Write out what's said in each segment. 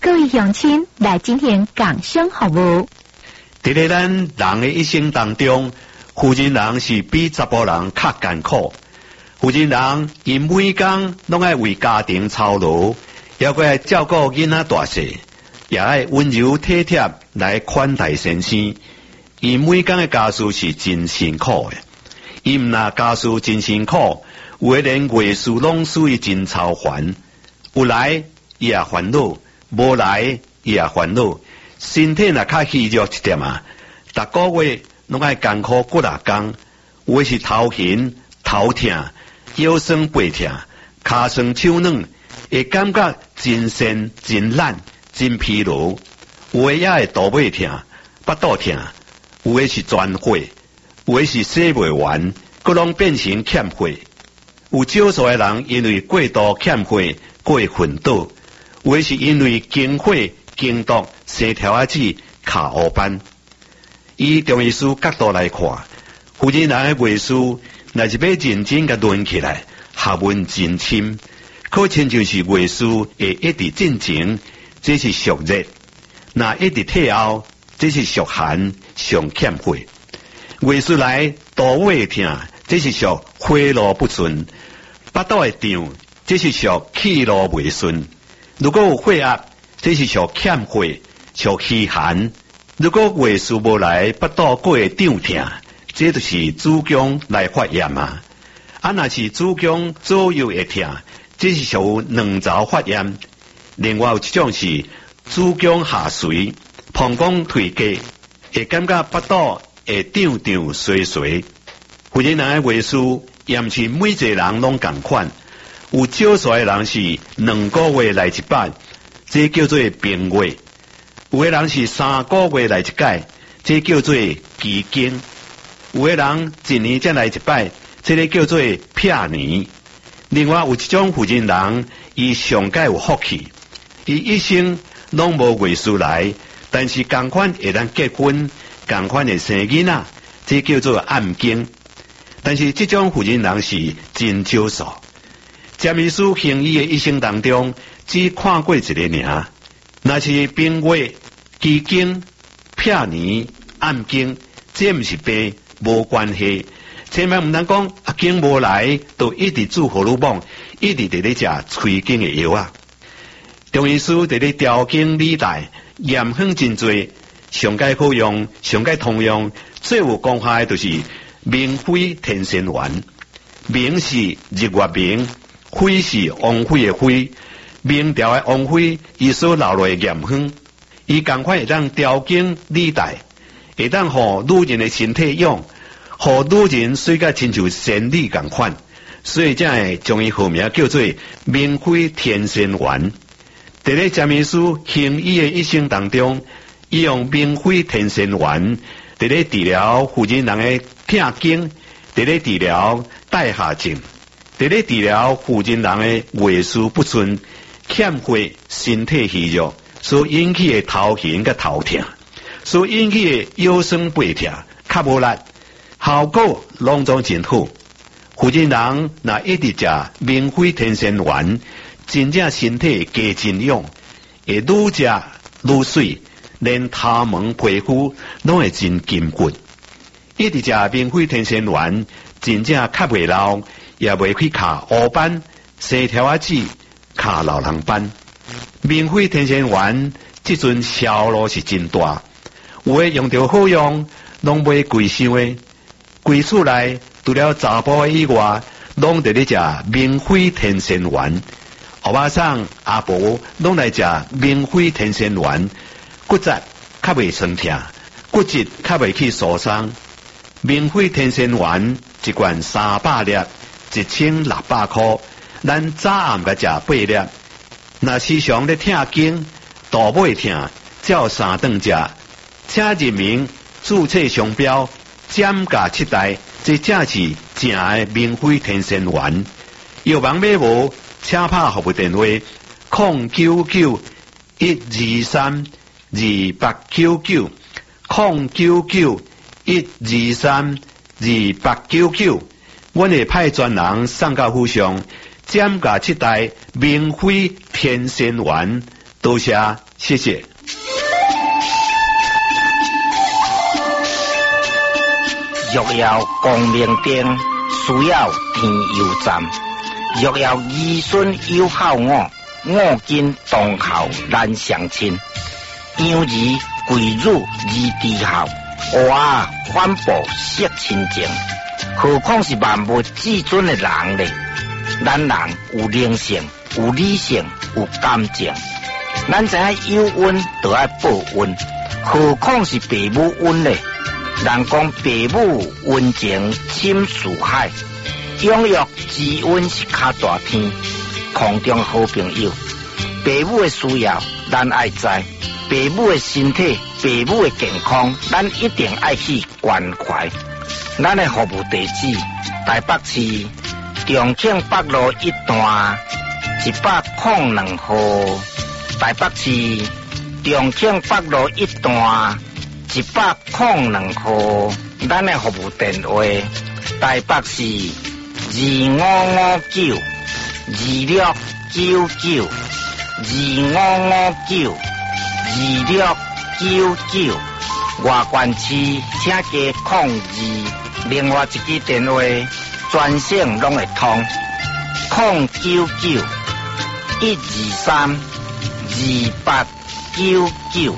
各位乡亲来进行讲声服务。 伫咧咱人的一生当中，妇人人是比查甫人较艰苦。妇人人因每工拢爱为家庭操劳，也搁爱照顾囡仔大细，也爱温柔体贴来款待先生。伊每工的家事是真辛苦的。伊毋若家事真辛苦，有的连月事拢属于真操烦。有来伊也烦恼，无来伊也烦恼。身体若较虚弱一点啊，逐个月拢爱艰苦骨力工，有的是头晕、头痛、腰酸背痛、骹酸手软，会感觉真身真懒、真疲劳。有的也会肚尾痛、腹肚痛，有的是全血，有的是洗袂完，佮拢变成欠血。有少数的人因为过度欠血，过昏倒，有的是因为经血经毒生条子卡黑斑。以中医师角度来看，妇人人的月事若是要认真甲论起来，学问真深，可亲就是月事会一直进前，这是属热；若一直退后，这是属寒，上欠血。月事来肚胃痛，这是属血路不顺；腹肚会胀，这是属气路未顺。如果有血压，这是属欠血，属虚寒。如果月事无来，腹肚过会胀痛，这就是子宫来发炎啊。若是子宫左右会痛，这是属卵巢发炎。另外有一种是子宫下垂、膀胱退低，会感觉腹肚会胀胀衰衰。妇人人的月事也毋是每一个人拢同款，有少数的人是2个月来一摆，这叫做病月；有的人是3个月来一届，这叫做奇经；有的人1年才来一摆，这个叫做撇年。另外有一种妇人人，伊上界有福气，伊一生拢无月事来，但是同款会当结婚，同款会生囡仔，这叫做暗经。但是这种妇人人是真少数。占医师行医的一生当中，只看过一个尔。若是病月、奇经、撇年、暗经，这毋是病，无关系。千万毋通讲经无来，就一直煮荷尔蒙，一直伫咧食催经的药啊。中医师伫咧调经理带，验方真多，上界好用、上界通用，最有功效的就是明辉天仙丸。明是日月明，辉是王辉的辉。明朝的王辉，伊所留落的验方，伊同款会当调经理带，会当互女人的身体用，互女人水甲亲像仙女同款，所以才会将伊号名叫做明辉天仙丸。伫咧占医师行医的一生当中，伊用明辉天仙丸伫咧治疗妇人人的痛经，伫咧治疗带下症，伫咧治疗妇人人的月事不顺、欠血、身体虚弱所引起的头晕甲头痛，所引起的腰酸背痛、较无力，效果拢总真好。妇人人若一直食明辉天仙丸，真正身体加真勇，会愈食愈水，连头毛皮肤拢会真坚固。一直食明辉天仙丸，真正较袂老，也袂去卡黑斑、生条子、卡老人斑。明辉天仙丸即阵销路是真大，有的用着好用，拢买贵伤的。规厝内除了查甫以外，拢伫咧食明辉天仙丸。欧巴桑、阿婆拢来食明辉天仙丸，骨质较袂酸痛，骨质较袂去受伤。明辉天仙丸一罐300粒，1600块，咱早暗甲食8粒。若时常咧痛经、肚尾痛，照3顿食，请认明注册商标，减价7代，这正是正的明辉天仙丸。药房买无，请拍服务电话099-123-2899，099-123-2899，阮会派专人送到府上，减价7代明辉天仙丸，多谢。 谢谢。 若要光明灯，需要天佑站。若要儿孙友好我，我今当孝难相亲。养儿贵辱而低孝，娃反哺惜亲情。何况是万物至尊的人呢？咱人有灵性，有理性，有感情。咱知影有恩就要报恩，何况是父母恩呢？人讲父母恩情深似海，养育之恩是较大天。空中好朋友，父母的需要咱爱知，父母的身体、父母的健康，咱一定爱去关怀。咱的服务地址：台北市重庆北路1段102號。台北市重庆北路1段102號。咱的服務電話：台北市25592699 25592699。外县市請加02，另外一支電話全省攏會通，099-123-2899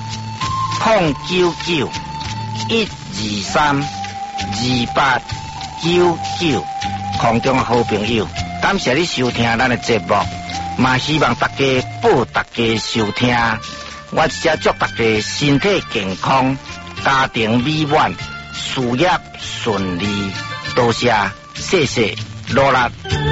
099-123-2899。空中好朋友，感謝你收聽咱的節目，嘛希望大家報大家收聽。我只祝大家身體健康，家庭美滿，事業順利。多謝，謝謝，努力。